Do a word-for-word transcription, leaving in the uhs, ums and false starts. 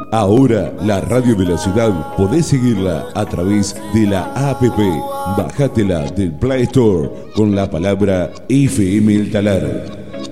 Ahora la radio de la ciudad podés seguirla a través de la app. Bájatela del Play Store con la palabra F M El Talar.